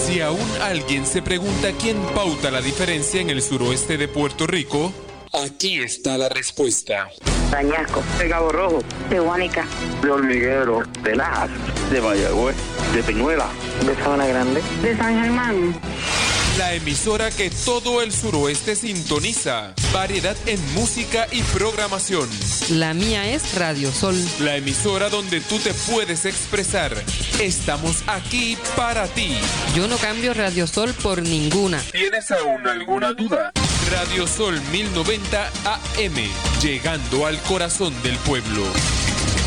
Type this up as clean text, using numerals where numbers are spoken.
Si aún alguien se pregunta quién pauta la diferencia en el suroeste de Puerto Rico, aquí está la respuesta. Añasco, de Cabo Rojo, de Guánica, de Hormiguero, de Lajas, de Mayagüez, de Peñuela, de Sabana Grande, de San Germán. La emisora que todo el suroeste sintoniza. Variedad en música y programación. La mía es Radio Sol. La emisora donde tú te puedes expresar. Estamos aquí para ti. Yo no cambio Radio Sol por ninguna. ¿Tienes aún alguna duda? Radio Sol 1090 AM, llegando al corazón del pueblo.